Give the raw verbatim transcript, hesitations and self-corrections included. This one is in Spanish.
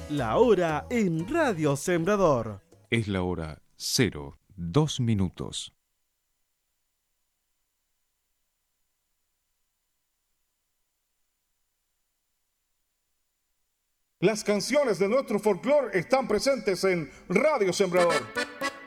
La hora en Radio Sembrador. Es la hora cero, dos minutos. Las canciones de nuestro folclore están presentes en Radio Sembrador.